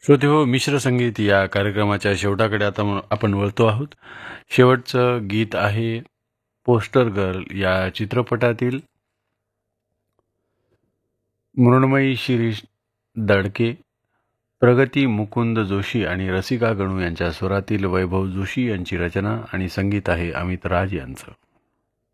श्रोतेहो, मिश्र संगीत या कार्यक्रमाच्या शेवटाकडे आता आपण वळतो आहोत. शेवटचं गीत आहे पोस्टर गर्ल या चित्रपटातील मृण्मयी शिरीष दडके, प्रगती मुकुंद जोशी आणि रसिका गणू यांच्या स्वरातील वैभव जोशी यांची रचना आणि संगीत आहे अमित राज यांचं.